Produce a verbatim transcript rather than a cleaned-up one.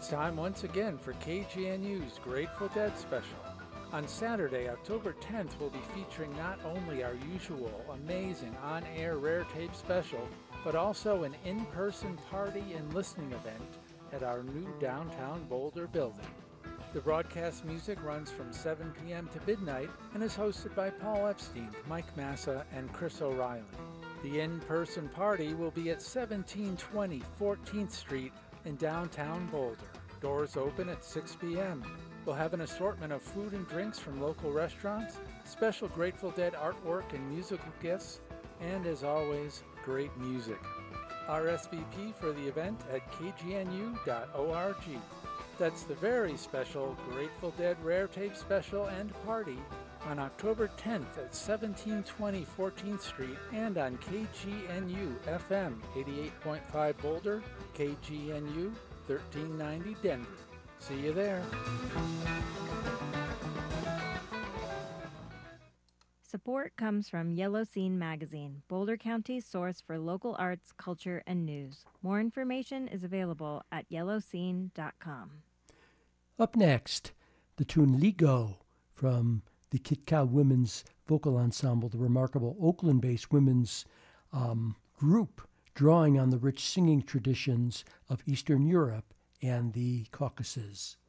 time once again for K G N U's Grateful Dead special. On Saturday, October tenth, we'll be featuring not only our usual amazing on-air rare tape special, but also an in-person party and listening event at our new downtown Boulder building. The broadcast music runs from seven p.m. to midnight and is hosted by Paul Epstein, Mike Massa, and Chris O'Reilly. The in-person party will be at seventeen twenty fourteenth Street in downtown Boulder. Doors open at six p.m. We'll have an assortment of food and drinks from local restaurants, special Grateful Dead artwork and musical gifts, and as always, great music. R S V P for the event at k g n u dot org. That's the very special Grateful Dead Rare Tape Special and Party on October tenth at seventeen twenty fourteenth Street and on K G N U F M eighty-eight point five Boulder, K G N U thirteen ninety Denver. See you there. Support comes from Yellow Scene Magazine, Boulder County's source for local arts, culture, and news. More information is available at yellow scene dot com. Up next, the tune Lego from the Kitka Women's Vocal Ensemble, the remarkable Oakland-based women's um, group drawing on the rich singing traditions of Eastern Europe and the Caucasus.